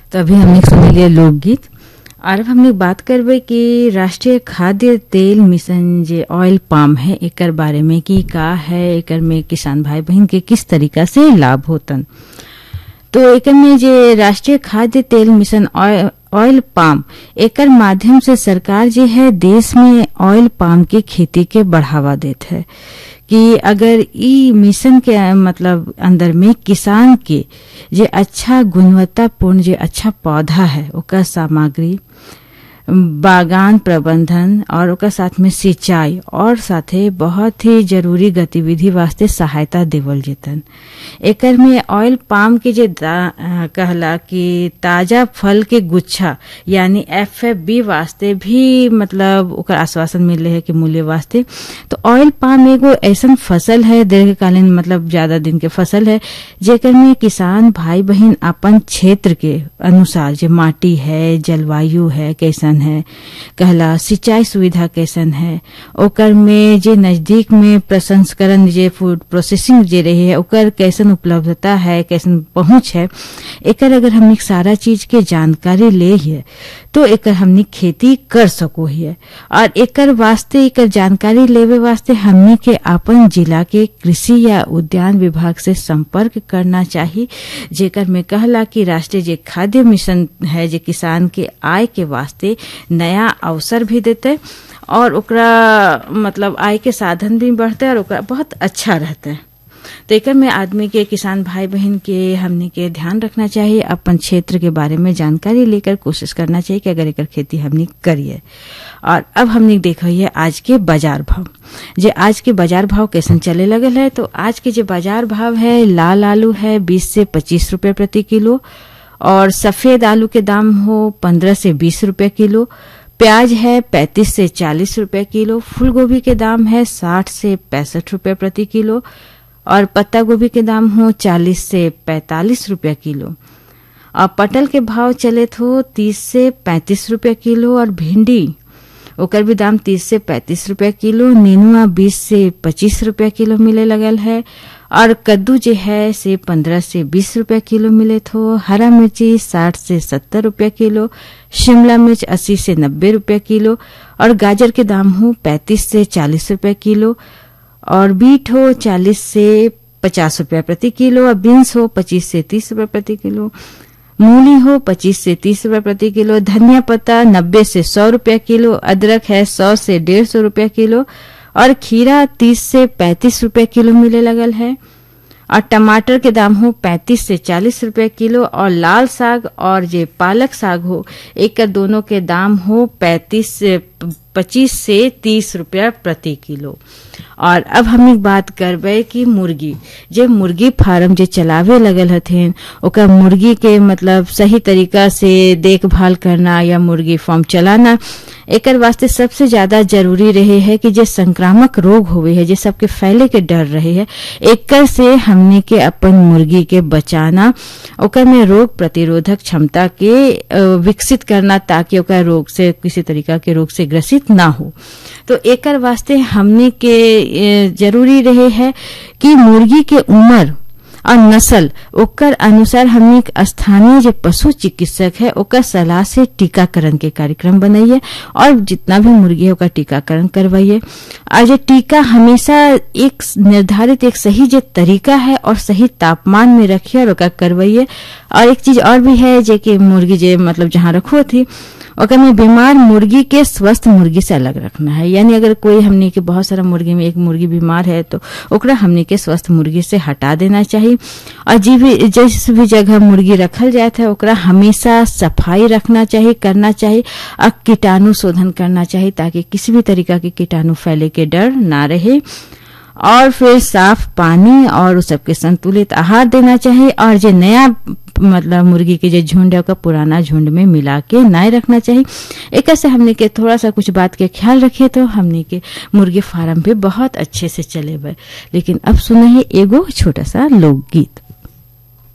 तो अभी हमने सुन लिया लोकगीत और अब हमने बात करबे कि राष्ट्रीय खाद्य तेल मिशन जे ऑयल पाम है एकर बारे में कि का है, एकर में किसान भाई बहन के किस तरीका से लाभ होतन। तो एकर में जे राष्ट्रीय खाद्य तेल मिशन ऑयल पाम एकर माध्यम से सरकार जे है देश में ऑयल पाम की खेती के बढ़ावा देत है कि अगर ई मिशन के मतलब अंदर में किसान के जे अच्छा गुणवत्तापूर्ण जे अच्छा पौधा है ओकर सामग्री, बागान प्रबंधन और ओकर साथ में सिंचाई और साथे बहुत ही जरूरी गतिविधि वास्ते सहायता देवल जेतन। एकर में ऑयल पाम के जे कहला कि ताजा फल के गुच्छा यानी FFB वास्ते भी मतलब ओकर आश्वासन मिले है कि मूल्य वास्ते। तो ऑयल पाम एगो ऐसन फसल है दीर्घकालीन मतलब ज्यादा दिन के फसल है जेकर में किसान भाई बहन अपन क्षेत्र के अनुसार जे माटी है, जलवायु है कैसन है, कहला सिंचाई सुविधा कैसन है, ओकर में जे नजदीक में प्रसंस्करण जे फूड प्रोसेसिंग जे रही है ओकर कैसन उपलब्धता है, कैसन पहुंच है, एकर अगर हमने सारा चीज के जानकारी ले है तो एकर हमने खेती कर सको है। और एकर वास्ते एकर जानकारी लेवे वास्ते हमने के अपन जिला के कृषि या उद्यान विभाग से संपर्क करना चाहिए, जेकर में कहला कि राष्ट्रीय जे खाद्य मिशन है जे किसान के आय के वास्ते नया अवसर भी देते और ओकरा मतलब आय के साधन भी बढ़ते और ओकरा बहुत अच्छा रहता है। तो एकर में आदमी के किसान भाई बहन के हमने के ध्यान रखना चाहिए, अपन क्षेत्र के बारे में जानकारी लेकर कोशिश करना चाहिए कि अगर एकर खेती हमने करिए। और अब हमने देखा है आज के बाजार भाव, जे आज के बाजार भाव कैसन चले लगल है। तो आज के जो बाजार भाव है, लाल आलू है 20 से 25 रुपए प्रति किलो और सफेद आलू के दाम हो 15 से 20 रुपए किलो, प्याज है 35 से 40 रुपए किलो, फूल गोभी के दाम है 60 से 65 रुपए प्रति किलो और पत्ता गोभी के दाम हो 40 से 45 रुपए किलो। और पटल के भाव चले तो 30 से 35 रुपए किलो और भिंडी ओकर भी दाम 30 से 35 रुपए किलो, नेनुआ 20 से 25 रुपए किलो मिले लगल है और कद्दू जे है से 15 से 20 रुपए किलो मिले तो, हरा मिर्ची 60 से 70 रुपए किलो, शिमला मिर्च 80 से 90 रुपए किलो और गाजर के दाम हो 35 से 40 रुपए किलो और बीट हो 40 से 50 रुपए प्रति किलो और बीन्स हो 25 से 30 रुपए प्रति किलो, मूली हो 25 से 30 रुपए प्रति किलो, धनिया पत्ता 90 से 100 रुपए किलो, अदरक है 100 से 150 रुपए किलो और खीरा 30 से 35 रुपए किलो मिले लगल है और टमाटर के दाम हो 35 से 40 रुपए किलो और लाल साग और जे पालक साग हो एक दोनों के दाम हो 25 से 30 रुपया प्रति किलो। और अब हम एक बात करबे कि मुर्गी जे मुर्गी फार्म जे चलावे लगल हथिन ओकर मुर्गी के मतलब सही तरीका से देखभाल करना या मुर्गी फार्म चलाना एकर वास्ते सबसे ज्यादा जरूरी रहे है कि जे संक्रामक रोग होवे है जे सबके फैले के डर रहे है एकर से हमने के अपन मुर्गी के बचाना, ओकर में रोग प्रतिरोधक क्षमता के विकसित करना ताकि ओकर रोग से किसी तरीका के रोग से ग्रसित ना हो। तो एकर वास्ते हमने के जरूरी रहे है कि मुर्गी के उम्र और नस्ल ओकर अनुसार हमने स्थानीय जो पशु चिकित्सक है ओकर सलाह से टीकाकरण के कार्यक्रम बनाइए और जितना भी मुर्गी है ओकर टीकाकरण करवाइए। और जो टीका हमेशा एक निर्धारित एक सही जो तरीका है और सही तापमान में रखिए और ओकर करवाइए। और एक चीज और भी है जे कि मुर्गी जे मतलब जहाँ रखो थी ओकर में बीमार मुर्गी के स्वस्थ मुर्गी से अलग रखना है, यानी अगर कोई हमने के बहुत सारा मुर्गी में एक मुर्गी बीमार है तो ओकरा हमने के स्वस्थ मुर्गी से हटा देना चाहिए। और जिस भी जगह मुर्गी रखल जाता है ओकरा हमेशा सफाई रखना चाहिए, करना चाहिए और कीटाणु शोधन करना चाहिए ताकि किसी भी तरीका के कीटाणु फैले के डर ना रहे। और फिर साफ पानी और उस सबके संतुलित आहार देना चाहिए और जो नया मतलब मुर्गी के जो झुंड है पुराना झुंड में मिला के नहीं रखना चाहिए। एक ऐसे हमने के थोड़ा सा कुछ बात के ख्याल रखे तो हमने के मुर्गी फार्म भी बहुत अच्छे से चले। लेकिन अब सुना है एगो छोटा सा लोकगीत।